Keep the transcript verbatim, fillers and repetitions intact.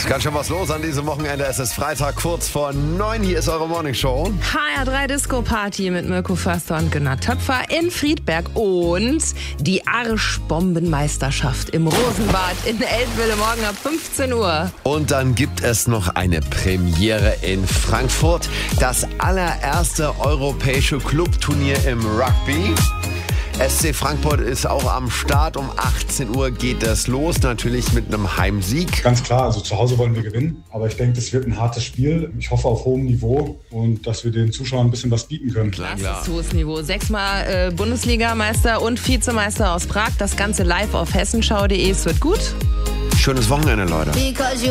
Es kann schon was los an diesem Wochenende. Es ist Freitag, kurz vor neun. Hier ist eure Morningshow. H R drei Disco Party mit Mirko Förster und Gunnar Töpfer in Friedberg und die Arschbombenmeisterschaft im Rosenbad in Eltville morgen ab fünfzehn Uhr. Und dann gibt es noch eine Premiere in Frankfurt. Das allererste europäische Clubturnier im Rugby. S C Frankfurt ist auch am Start. Um achtzehn Uhr geht es los, natürlich mit einem Heimsieg. Ganz klar, also zu Hause wollen wir gewinnen. Aber ich denke, das wird ein hartes Spiel. Ich hoffe auf hohem Niveau und dass wir den Zuschauern ein bisschen was bieten können. Klar, Das ist hohes Niveau. Sechsmal äh, Bundesligameister und Vizemeister aus Prag. Das Ganze live auf hessenschau punkt de. Es wird gut. Schönes Wochenende, Leute.